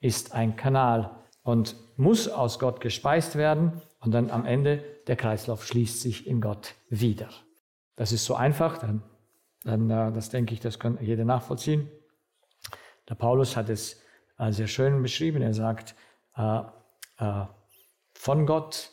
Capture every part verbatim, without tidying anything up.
ist ein Kanal und muss aus Gott gespeist werden und dann am Ende der Kreislauf schließt sich in Gott wieder. Das ist so einfach, dann, dann das denke ich, das kann jeder nachvollziehen. Der Paulus hat es sehr schön beschrieben. Er sagt, äh, äh, von Gott,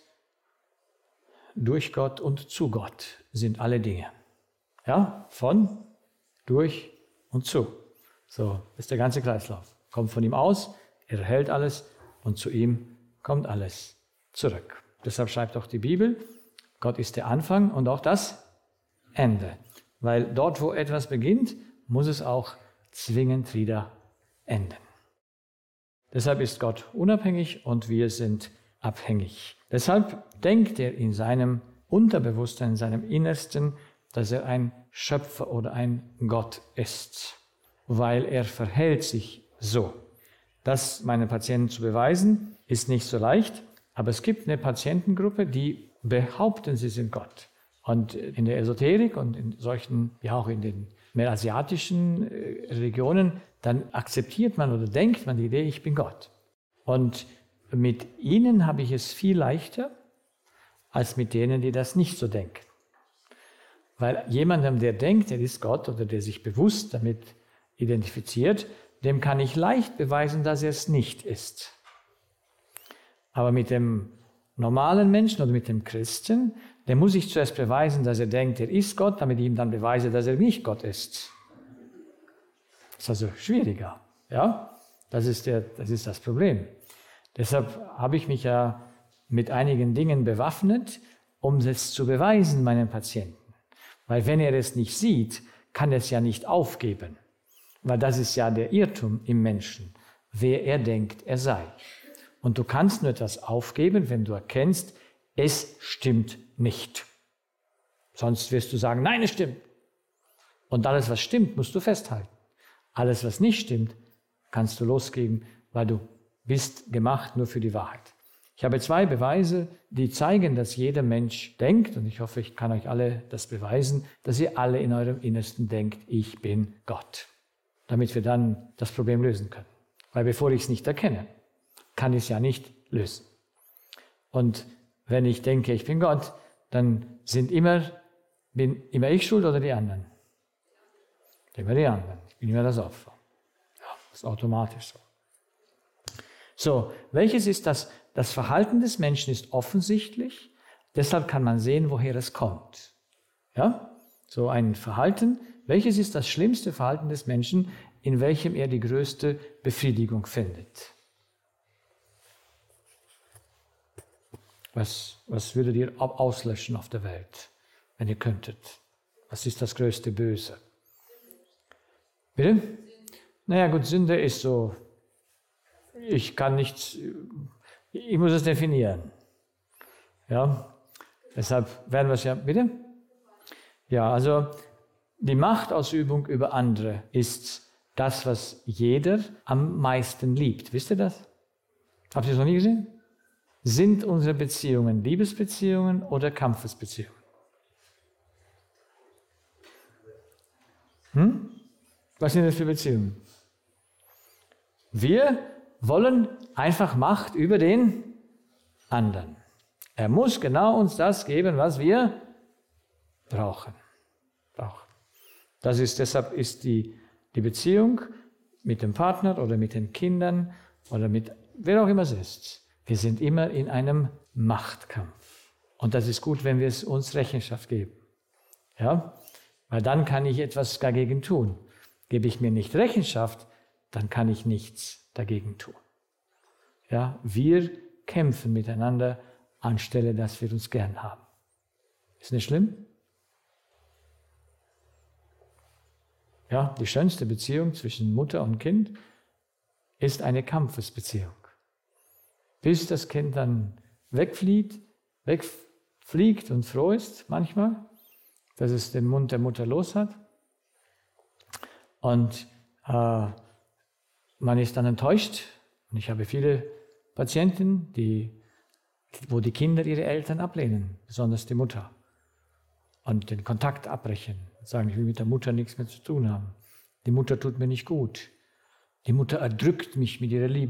durch Gott und zu Gott sind alle Dinge. Ja, von, durch und zu. So, das ist der ganze Kreislauf. Kommt von ihm aus, er erhält alles und zu ihm kommt alles zurück. Deshalb schreibt auch die Bibel, Gott ist der Anfang und auch das Ende. Weil dort, wo etwas beginnt, muss es auch zwingend wieder enden. Deshalb ist Gott unabhängig und wir sind abhängig. Deshalb denkt er in seinem Unterbewusstsein, in seinem Innersten, dass er ein Schöpfer oder ein Gott ist, weil er verhält sich so. Das meinen Patienten zu beweisen, ist nicht so leicht, aber es gibt eine Patientengruppe, die behaupten, sie sind Gott. Und in der Esoterik und in solchen, ja auch in den mehr asiatischen Regionen, dann akzeptiert man oder denkt man die Idee, ich bin Gott. Und mit ihnen habe ich es viel leichter, als mit denen, die das nicht so denken. Weil jemandem, der denkt, er ist Gott oder der sich bewusst damit identifiziert, dem kann ich leicht beweisen, dass er es nicht ist. Aber mit dem normalen Menschen oder mit dem Christen, der muss ich zuerst beweisen, dass er denkt, er ist Gott, damit ich ihm dann beweise, dass er nicht Gott ist. Das ist also schwieriger. Ja? Das ist der, das ist das Problem. Deshalb habe ich mich ja mit einigen Dingen bewaffnet, um es zu beweisen meinen Patienten. Weil wenn er es nicht sieht, kann er es ja nicht aufgeben. Weil das ist ja der Irrtum im Menschen, wer er denkt, er sei. Und du kannst nur etwas aufgeben, wenn du erkennst, es stimmt nicht. Sonst wirst du sagen, nein, es stimmt. Und alles, was stimmt, musst du festhalten. Alles, was nicht stimmt, kannst du losgeben, weil du bist gemacht nur für die Wahrheit. Ich habe zwei Beweise, die zeigen, dass jeder Mensch denkt, und ich hoffe, ich kann euch alle das beweisen, dass ihr alle in eurem Innersten denkt, ich bin Gott. Damit wir dann das Problem lösen können. Weil bevor ich es nicht erkenne, kann ich es ja nicht lösen. Und wenn ich denke, ich bin Gott, dann sind immer, bin immer ich schuld oder die anderen? Immer die anderen. Ich bin immer das Opfer. Ja, das ist automatisch so. So, welches ist das? Das Verhalten des Menschen ist offensichtlich, deshalb kann man sehen, woher es kommt. Ja? So ein Verhalten. Welches ist das schlimmste Verhalten des Menschen, in welchem er die größte Befriedigung findet? Was, was würdet ihr auslöschen auf der Welt, wenn ihr könntet? Was ist das größte Böse? Bitte? Naja gut, Sünde ist so, ich kann nichts, ich muss es definieren. Ja, deshalb werden wir es ja, bitte? Ja, also die Machtausübung über andere ist das, was jeder am meisten liebt. Wisst ihr das? Habt ihr es noch nie gesehen? Sind unsere Beziehungen Liebesbeziehungen oder Kampfesbeziehungen? Hm? Was sind das für Beziehungen? Wir wollen einfach Macht über den anderen. Er muss genau uns das geben, was wir brauchen. brauchen. Das ist, deshalb ist die, die Beziehung mit dem Partner oder mit den Kindern oder mit wer auch immer es ist. Wir sind immer in einem Machtkampf. Und das ist gut, wenn wir es uns Rechenschaft geben. Ja? Weil dann kann ich etwas dagegen tun. Gebe ich mir nicht Rechenschaft, dann kann ich nichts dagegen tun. Ja? Wir kämpfen miteinander, anstelle, dass wir uns gern haben. Ist nicht schlimm? Ja, die schönste Beziehung zwischen Mutter und Kind ist eine Kampfesbeziehung. Bis das Kind dann wegfliegt, wegfliegt und froh ist manchmal, dass es den Mund der Mutter los hat. Und äh, man ist dann enttäuscht. Und ich habe viele Patienten, die, wo die Kinder ihre Eltern ablehnen, besonders die Mutter. Und den Kontakt abbrechen. Sagen, ich will mit der Mutter nichts mehr zu tun haben. Die Mutter tut mir nicht gut. Die Mutter erdrückt mich mit ihrer Liebe.